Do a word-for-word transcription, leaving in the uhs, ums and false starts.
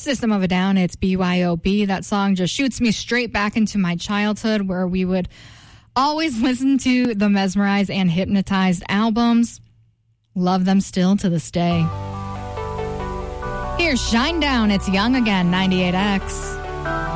System of a Down, it's B Y O B. That song just shoots me straight back into my childhood where we would always listen to the Mesmerized and Hypnotized albums. Love them still to this day. Here's Shine Down, it's Young Again, ninety-eight X.